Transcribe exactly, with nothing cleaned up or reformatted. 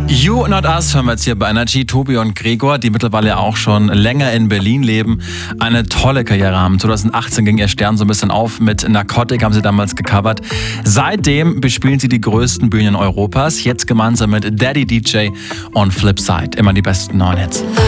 You Not Us hören wir jetzt hier bei Energy. Tobi und Gregor, die mittlerweile auch schon länger in Berlin leben, eine tolle Karriere haben. zwanzig achtzehn ging ihr Stern so ein bisschen auf. Mit Narcotic haben sie damals gecovert. Seitdem bespielen sie die größten Bühnen Europas. Jetzt gemeinsam mit Daddy D J und Flipside. Immer die besten neuen Hits.